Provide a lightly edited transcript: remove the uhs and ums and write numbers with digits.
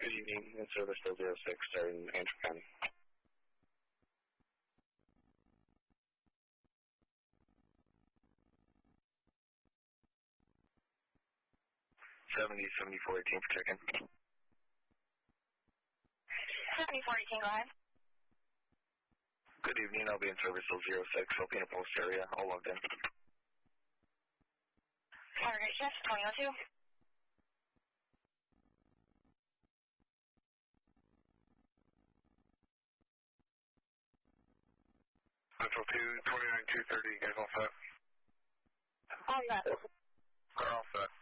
Good evening, in service 006, starting Antrim County. 7418 for check-in. 7418, go ahead. Good evening, I'll be in service 006, Filipino Post area, all logged in. Target shift, 2002. Central 2, 29, 230, guys all set? All set. We're all set.